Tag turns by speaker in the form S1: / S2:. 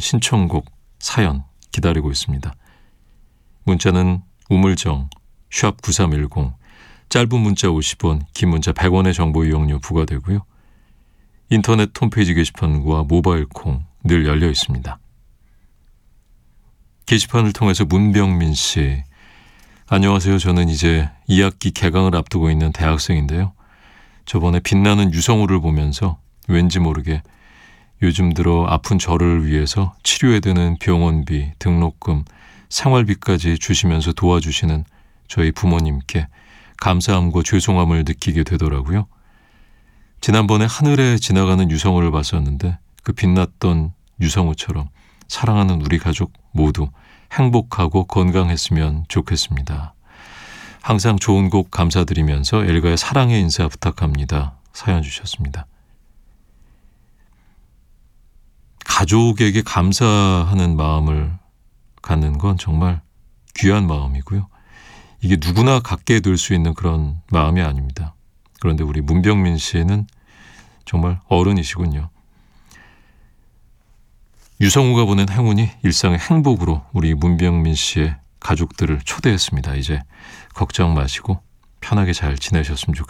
S1: 신청곡, 사연 기다리고 있습니다. 문자는 우물정 샵 9310, 짧은 문자 50원, 긴 문자 100원의 정보 이용료 부과되고요. 인터넷 홈페이지 게시판과 모바일 콩 늘 열려 있습니다. 게시판을 통해서 문병민 씨, 안녕하세요. 저는 이제 2학기 개강을 앞두고 있는 대학생인데요. 저번에 빛나는 유성우를 보면서 왠지 모르게 요즘 들어 아픈 저를 위해서 치료에 드는 병원비, 등록금, 생활비까지 주시면서 도와주시는 저희 부모님께 감사함과 죄송함을 느끼게 되더라고요. 지난번에 하늘에 지나가는 유성우를 봤었는데 그 빛났던 유성우처럼 사랑하는 우리 가족 모두 행복하고 건강했으면 좋겠습니다. 항상 좋은 곡 감사드리면서 엘가의 사랑의 인사 부탁합니다. 사연 주셨습니다. 가족에게 감사하는 마음을 갖는 건 정말 귀한 마음이고요. 이게 누구나 갖게 될 수 있는 그런 마음이 아닙니다. 그런데 우리 문병민 씨는 정말 어른이시군요. 유성우가 보낸 행운이 일상의 행복으로 우리 문병민 씨의 가족들을 초대했습니다. 이제 걱정 마시고 편하게 잘 지내셨으면 좋겠습니다.